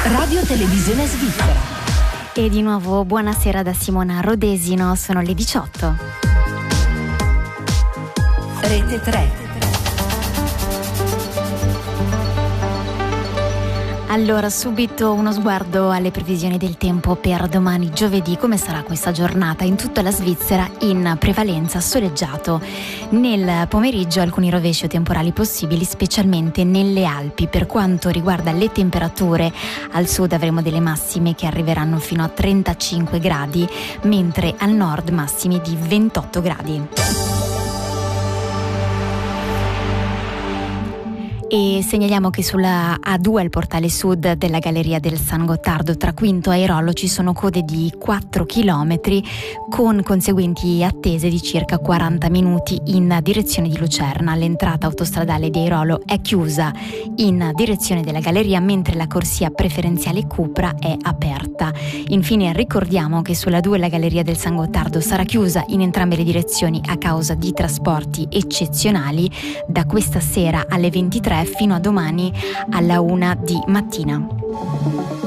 Radio Televisione Svizzera. E di nuovo buonasera da Simona Rodesino, sono le 18. Rete 3. Allora, subito uno sguardo alle previsioni del tempo per domani giovedì. Come sarà questa giornata? In tutta la Svizzera in prevalenza soleggiato. Nel pomeriggio alcuni rovesci o temporali possibili, specialmente nelle Alpi. Per quanto riguarda le temperature, al sud avremo delle massime che arriveranno fino a 35 gradi, mentre al nord massimi di 28 gradi. E segnaliamo che sulla A2, il portale sud della galleria del San Gottardo tra Quinto e Airolo, ci sono code di 4 km con conseguenti attese di circa 40 minuti in direzione di Lucerna. L'entrata autostradale di Airolo è chiusa in direzione della galleria, mentre la corsia preferenziale Cupra è aperta. Infine ricordiamo che sulla 2 la galleria del San Gottardo sarà chiusa in entrambe le direzioni a causa di trasporti eccezionali da questa sera alle 23 fino a domani alla 1 di mattina.